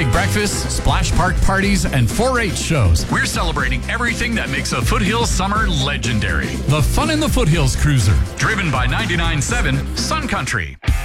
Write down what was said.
big breakfasts, splash park parties, and 4-H shows. We're celebrating everything that makes a Foothills summer legendary. The Fun in the Foothills Cruiser, driven by 99.7 Sun Country.